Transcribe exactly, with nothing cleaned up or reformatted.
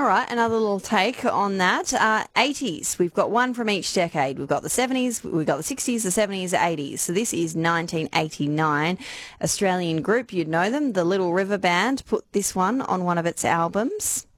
right, another little take on that. Uh, eighties, we've got one from each decade. We've got the seventies, we've got the sixties, the seventies, the eighties. So this is nineteen eighty-nine. Australian group, you'd know them, the Little River Band, put this one on one of its albums.